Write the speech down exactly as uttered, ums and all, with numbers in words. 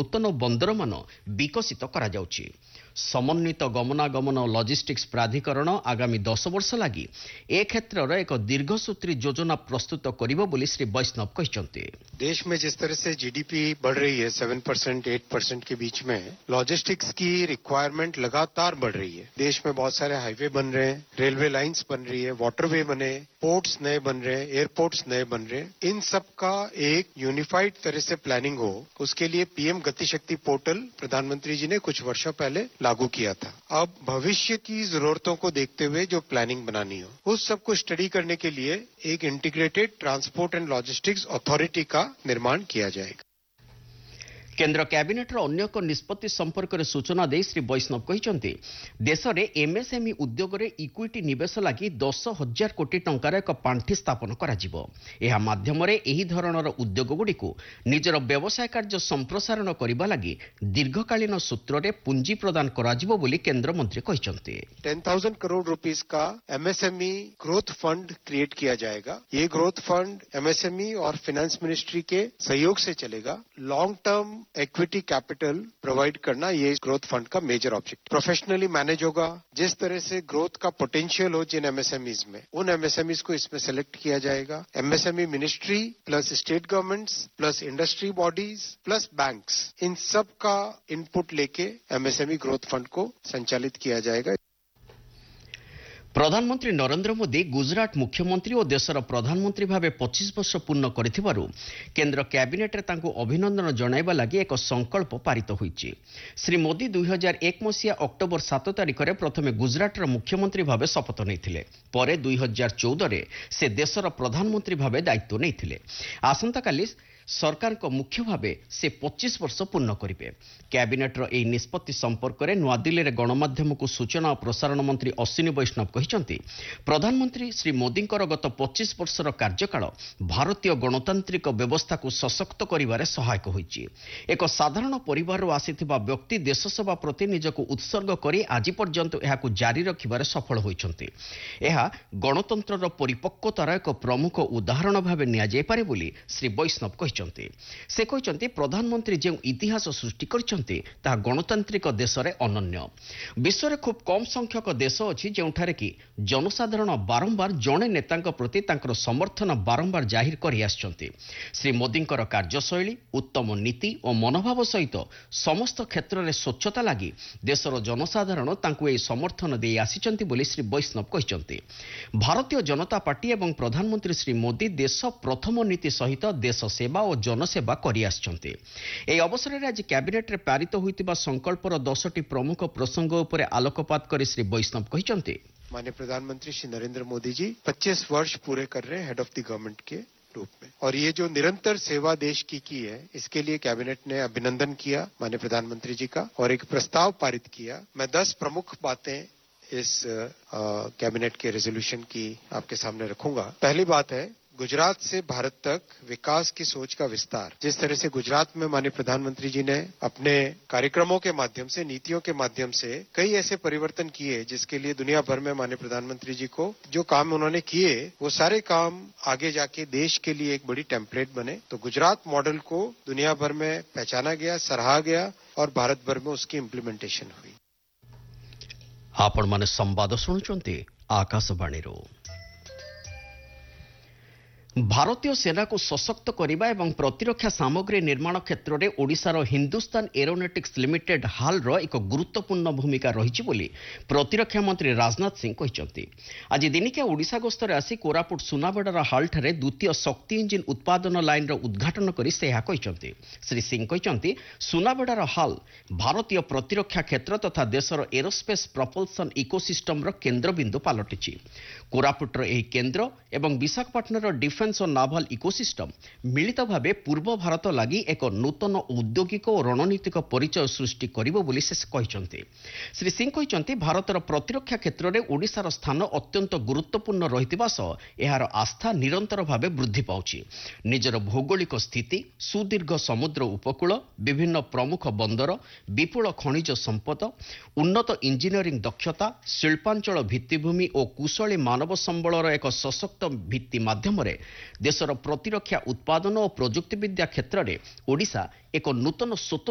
ନୂତନ ବନ୍ଦରମାନ ବିକଶିତ କରାଯାଉଛି। ସମନ୍ୱିତ ଗମନାଗମନ ଲଜିଷ୍ଟିକ୍ସ ପ୍ରାଧିକରଣ ଆଗାମୀ ଦଶ ବର୍ଷ ଲାଗି ଏ କ୍ଷେତ୍ରର ଏକ ଦୀର୍ଘସୂତ୍ରୀ ଯୋଜନା ପ୍ରସ୍ତୁତ କରିବ ବୋଲି ଶ୍ରୀ ବୈଷ୍ଣବ କହିଛନ୍ତି। देश में जिस तरह से जीडीपी बढ़ रही है सेवन परसेंट एट परसेंट के बीच में, लॉजिस्टिक्स की रिक्वायरमेंट लगातार बढ़ रही है। देश में बहुत सारे हाईवे बन रहे हैं, रेलवे लाइंस बन रही है, वाटरवे बने, पोर्ट्स नए बन रहे हैं, एयरपोर्ट्स नए बन रहे हैं। इन सब का एक यूनिफाइड तरह से प्लानिंग हो, उसके लिए पीएम गति शक्ति पोर्टल प्रधानमंत्री जी ने कुछ वर्षों पहले लागू किया था। अब भविष्य की जरूरतों को देखते हुए जो प्लानिंग बनानी हो, उस सब को स्टडी करने के लिए एक integrated transport and logistics authority का निर्माण किया जाएगा। केन्द्र कैबिनेटर अन्य एक निष्पत्ति संपर्क में सूचना दे श्री वैष्णव कहते देश में एमएसएमई उद्योग में इक्विटी निवेश लगी दस हजार कोटी टंकार एक पांठि स्थापन कर माध्यम धरणर उद्योगगुड़ी निजर व्यवसाय कार्य संप्रसारण करने लगी दीर्घकालीन सूत्र में पुंजी प्रदान कर केन्द्रमंत्री कहते टेन थाउजेंड करोड़ रुपीस का एमएसएमई ग्रोथ फंड क्रिएट किया जाएगा। ये ग्रोथ फंड एमएसएमई और फाइनेंस मिनिस्ट्री के सहयोग से चलेगा। Long term equity capital provide करना ये ग्रोथ फंड का मेजर ऑब्जेक्ट। प्रोफेशनली मैनेज होगा। जिस तरह से ग्रोथ का पोटेंशियल हो जिन एमएसएमईज में, उन एमएसएमईज को इसमें सेलेक्ट किया जाएगा। MSME ministry plus state governments plus industry bodies plus banks, इन सब का इनपुट लेके एमएसएमई ग्रोथ फंड को संचालित किया जाएगा। प्रधानमंत्री नरेंद्र मोदी गुजरात मुख्यमंत्री और देशर प्रधानमंत्री भाव पच्चीस वर्ष पूर्ण करिथिबारु केंद्र कैबिनेट तांको अभिनंदन जणाइबा लागि एक संकल्प पारित होईछि। श्री मोदी दुई हजार एक मसीहा अक्टोबर सात तारिख में प्रथमे गुजरातर मुख्यमंत्री भाव शपथ नैथिले। परे दुई हजार चौदह रे से देशर प्रधानमंत्री भाव दायित्व नैथिले। आसंताकाली सरकार को मुख्य भावे से पच्चीस वर्ष पूर्ण करेंगे। कैबिनेटर यह निष्पत्ति संपर्क में नुआदिल्ली में गणमाध्यम को सूचना और प्रसारण मंत्री अश्विनी वैष्णव कहते प्रधानमंत्री श्री मोदी गत पच्चीस वर्षर कार्यकाल भारतीय गणतांत्रिक व्यवस्था को सशक्त करिबारे सहायक होईछि। एक साधारण परिवार आसीथिबा व्यक्ति देश सेवा प्रति निजको उत्सर्ग करी आज पर्यंत एहाकु जारी रखिबारे सफल होईछन्ति। एहा गणतंत्रर परिपक्वतार एक प्रमुख उदाहरण भावे निया जाय पारे बोली श्री वैष्णव से कहते प्रधानमंत्री जो इतिहास सृष्टि करछन्ति ताहा गणतांत्रिक देश रे अनन्य। विश्व रे खूब कम संख्यक देश अछि जेउठारे कि जनसाधारण बारंबार जणे नेतांक प्रति तांकर समर्थन बारंबार जाहिर करि आछन्ति। श्री मोदींकर कार्यशैली उत्तम नीति और मनोभाव सहित समस्त क्षेत्र में स्वच्छता लगी देशर जनसाधारण तांको ए समर्थन दे आछन्ति बोली श्री वैष्णव कहते। भारतीय जनता पार्टी एवं प्रधानमंत्री श्री मोदी देश प्रथम नीति सहित देश सेवा और जनसेवा करि आछन्ति। एही अवसर में आज कैबिनेट रे पारित होइतिबा संकल्पर दसटी प्रमुख प्रसंग उपरे आलोकपात करि श्री वैष्णव कहते माननीय प्रधानमंत्री श्री नरेंद्र मोदी जी पच्चीस वर्ष पूरे कर रहे हैं हेड ऑफ द गवर्नमेंट के रूप में, और ये जो निरंतर सेवा देश की की है इसके लिए कैबिनेट ने अभिनंदन किया माननीय प्रधानमंत्री जी का और एक प्रस्ताव पारित किया। मैं दस प्रमुख बातें इस कैबिनेट के रेजोल्यूशन की आपके सामने रखूंगा। पहली बात है गुजरात से भारत तक विकास की सोच का विस्तार। जिस तरह से गुजरात में माननीय प्रधानमंत्री जी ने अपने कार्यक्रमों के माध्यम से, नीतियों के माध्यम से कई ऐसे परिवर्तन किए जिसके लिए दुनिया भर में माननीय प्रधानमंत्री जी को जो काम उन्होंने किए वो सारे काम आगे जाके देश के लिए एक बड़ी टेम्पलेट बने। तो गुजरात मॉडल को दुनिया भर में पहचाना गया, सराहा गया और भारत भर में उसकी इम्प्लीमेंटेशन हुई। आपण माने संवाद सुनुचंती आकाशवाणी रो। भारतीय सेना को सशक्त करने और प्रतिरक्षा सामग्री निर्माण क्षेत्र में ओडिशार हिंदुस्तान एरोनॉटिक्स लिमिटेड हाल रो एक गुरुत्वपूर्ण भूमिका रही बोली प्रतिरक्षा मंत्री राजनाथ सिंह कहते। आज दिनिकिया ओडिशा गस्तर आसी कोरापुट सुनाबेड़ार हाल ठारे द्वितीय शक्ति इंजिन उत्पादन लाइन रो उद्घाटन करी से कहते। श्री सिंह कहते सुनाबेड़ार हाल भारतीय प्रतिरक्षा क्षेत्र तथा देशर एरोस्पेस प्रपल्सन इकोसिस्टम रो केन्द्रबिंदु पलटिछि। कोरापुटर एही केन्द्र एवं विशाखापट्टनर डिफेन्स और नाभाल इकोसिस्टम मिलित भावे पूर्व भारत लगी एक नूतन औद्योगिक और रणनीतिक परिचय सृष्टि करिबो बोली से कहते। श्री सिंह कहते भारतर प्रतिरक्षा क्षेत्र में ओडिशार स्थान अत्यंत गुरुत्वपूर्ण रहितिबा सह एहार आस्था निरंतर भावे वृद्धि पाउछि। निजर भौगोलिक स्थिति, सुदीर्घ समुद्र उपकूल, विभिन्न प्रमुख बंदर, विपुल खनिज संपद, उन्नत इंजीनियरिंग दक्षता, शिल्पांचल भित्तिभूमि और कुशली मानव संबलर एक सशक्त भित्ति माध्यम देशर प्रतिरक्षा उत्पादन और प्रजुक्ति विद्या क्षेत्र में ओडिशा एक नूतन